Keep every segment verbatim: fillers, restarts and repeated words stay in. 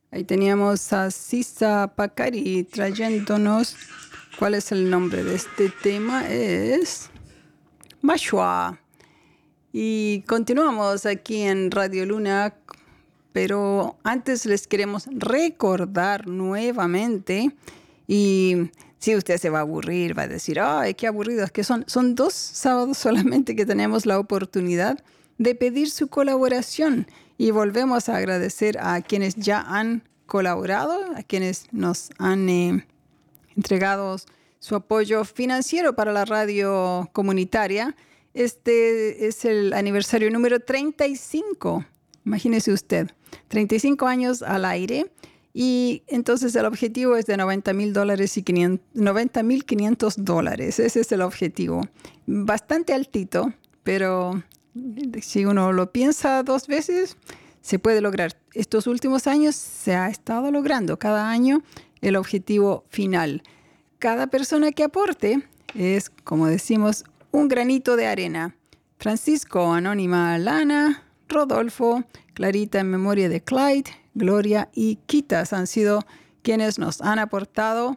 Ahí teníamos a Sisa Pacari trayéndonos, ¿cuál es el nombre de este tema? Es Mashua. Y continuamos aquí en Radio Luna, pero antes les queremos recordar nuevamente, y si usted se va a aburrir, va a decir, ay, qué aburrido, es que son, son dos sábados solamente que tenemos la oportunidad de pedir su colaboración. Y volvemos a agradecer a quienes ya han colaborado, a quienes nos han eh, entregado su apoyo financiero para la radio comunitaria. Este es el aniversario número treinta y cinco. Imagínese usted, treinta y cinco años al aire. Y entonces el objetivo es de noventa mil dólares y noventa mil quinientos dólares. Ese es el objetivo. Bastante altito, pero si uno lo piensa dos veces, se puede lograr. Estos últimos años se ha estado logrando cada año el objetivo final. Cada persona que aporte es, como decimos, un granito de arena. Francisco, Anónima, Lana, Rodolfo, Clarita en memoria de Clyde, Gloria y Quitas han sido quienes nos han aportado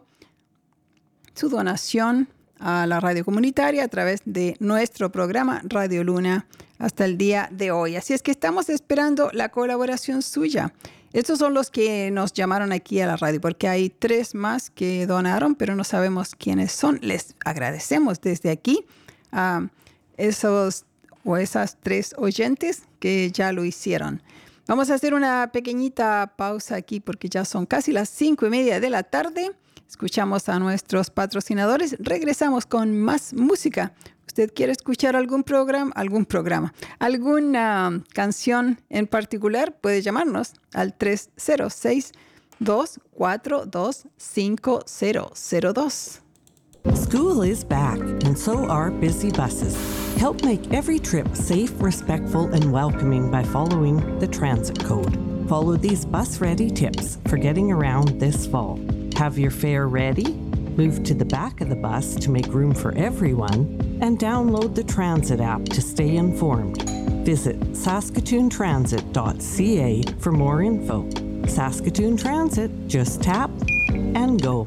su donación a la radio comunitaria a través de nuestro programa Radio Luna hasta el día de hoy. Así es que estamos esperando la colaboración suya. Estos son los que nos llamaron aquí a la radio, porque hay tres más que donaron, pero no sabemos quiénes son. Les agradecemos desde aquí a esos o esas tres oyentes que ya lo hicieron. Vamos a hacer una pequeñita pausa aquí porque ya son casi las cinco y media de la tarde. Escuchamos a nuestros patrocinadores. Regresamos con más música. ¿Usted quiere escuchar algún programa, algún programa, alguna canción en particular? Puede llamarnos al tres cero seis, dos cuatro dos, cinco cero cero dos. School is back, and so are busy buses. Help make every trip safe, respectful, and welcoming by following the transit code. Follow these bus-ready tips for getting around this fall. Have your fare ready, move to the back of the bus to make room for everyone, and download the Transit app to stay informed. Visit saskatoon transit dot c a for more info. Saskatoon Transit, just tap and go.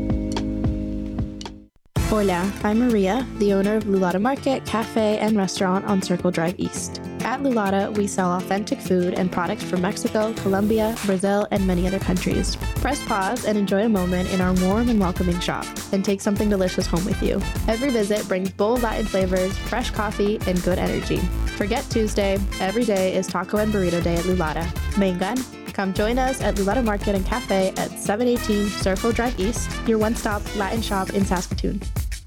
Hola, I'm Maria, the owner of Lulata Market, Cafe, and Restaurant on Circle Drive East. At Lulata, we sell authentic food and products from Mexico, Colombia, Brazil, and many other countries. Press pause and enjoy a moment in our warm and welcoming shop, and take something delicious home with you. Every visit brings bold Latin flavors, fresh coffee, and good energy. Forget Tuesday, every day is Taco and Burrito Day at Lulata. Vengan, come join us at Lulata Market and Cafe at seven eighteen Circle Drive East, your one-stop Latin shop in Saskatoon.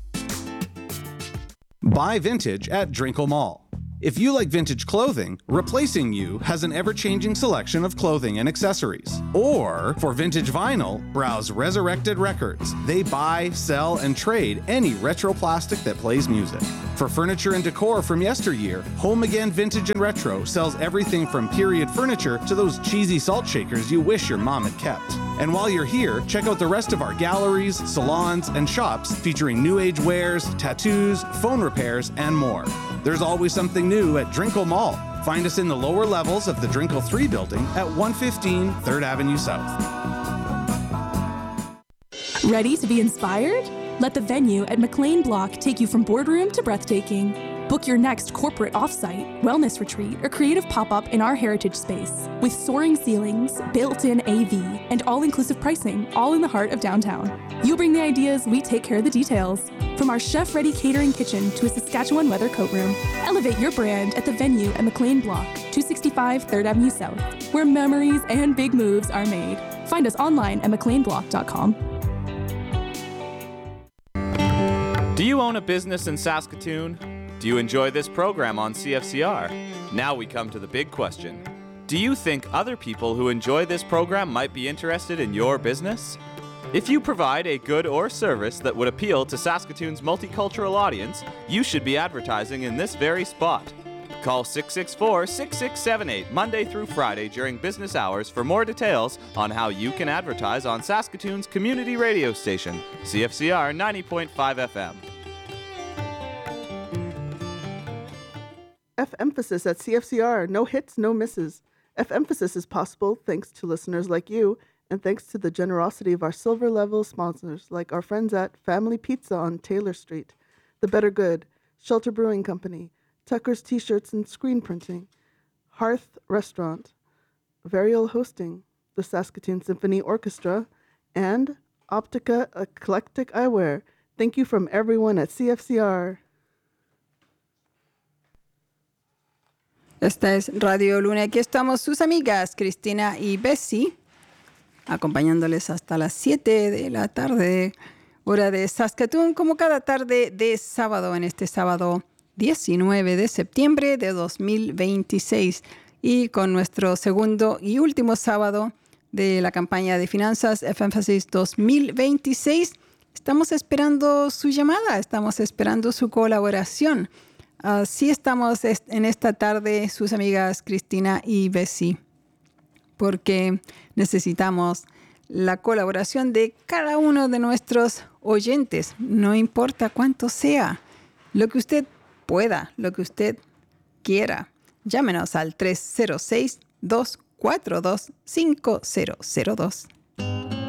Buy vintage at Drinkle Mall. If you like vintage clothing, Replacing You has an ever-changing selection of clothing and accessories. Or, for vintage vinyl, browse Resurrected Records. They buy, sell, and trade any retro plastic that plays music. For furniture and decor from yesteryear, Home Again Vintage and Retro sells everything from period furniture to those cheesy salt shakers you wish your mom had kept. And while you're here, check out the rest of our galleries, salons, and shops featuring new age wares, tattoos, phone repairs, and more. There's always something new at Drinkle Mall. Find us in the lower levels of the Drinkle three building at one fifteen third Avenue South. Ready to be inspired? Let the venue at McLean Block take you from boardroom to breathtaking. Book your next corporate offsite, wellness retreat, or creative pop-up in our heritage space. With soaring ceilings, built-in A V, and all-inclusive pricing, all in the heart of downtown. You bring the ideas, we take care of the details. From our chef-ready catering kitchen to a Saskatchewan weather coat room, elevate your brand at the venue at McLean Block, two sixty-five third Avenue South, where memories and big moves are made. Find us online at mclean block dot com. Do you own a business in Saskatoon? Do you enjoy this program on C F C R? Now we come to the big question. Do you think other people who enjoy this program might be interested in your business? If you provide a good or service that would appeal to Saskatoon's multicultural audience, you should be advertising in this very spot. Call six six four, six six seven eight Monday through Friday during business hours for more details on how you can advertise on Saskatoon's community radio station, C F C R ninety point five F M. F emphasis at C F C R. No hits, no misses. F-Emphasis is possible thanks to listeners like you and thanks to the generosity of our silver-level sponsors like our friends at Family Pizza on Taylor Street, The Better Good, Shelter Brewing Company, Tucker's T-Shirts and Screen Printing, Hearth Restaurant, Varial Hosting, the Saskatoon Symphony Orchestra, and Optica Eclectic Eyewear. Thank you from everyone at C F C R. Esta es Radio Luna. Aquí estamos sus amigas Cristina y Bessie, acompañándoles hasta las siete de la tarde, hora de Saskatoon, como cada tarde de sábado, en este sábado diecinueve de septiembre de dos mil veintiséis. Y con nuestro segundo y último sábado de la campaña de finanzas F-Emphasis dos mil veintiséis, estamos esperando su llamada, estamos esperando su colaboración. Así uh, estamos en esta tarde, sus amigas Cristina y Bessie, porque necesitamos la colaboración de cada uno de nuestros oyentes, no importa cuánto sea, lo que usted pueda, lo que usted quiera. Llámenos al tres cero seis, dos cuatro dos, cinco cero cero dos.